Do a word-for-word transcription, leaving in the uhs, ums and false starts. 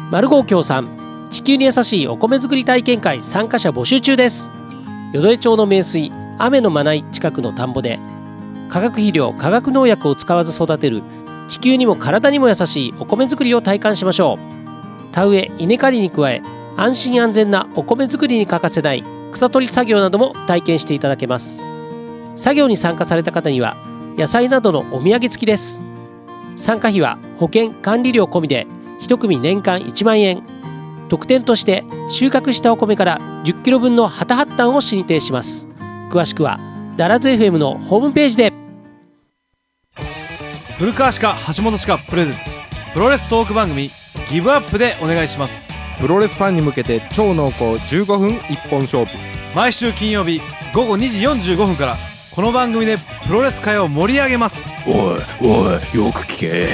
マルゴー協賛地球に優しいお米作り体験会参加者募集中です。淀江町の名水雨のまない近くの田んぼで化学肥料化学農薬を使わず育てる地球にも体にも優しいお米作りを体感しましょう。田植え稲刈りに加え安心安全なお米作りに欠かせない草取り作業なども体験していただけます。作業に参加された方には野菜などのお土産付きです。参加費は保険管理料込みでいち組年間いちまんえん。特典として収穫したお米からじゅっキロ分のハタハッタンを進呈します。詳しくはダラズ エフエム のホームページで。 古川歯科橋本歯科プレゼンツプロレストーク番組ギブアップでお願いします。 プロレスファンに向けて超濃厚じゅうごふん一本勝負。 毎週金曜日ごごにじよんじゅうごふんからこの番組でプロレス界を盛り上げます。 おいおいよく聞け。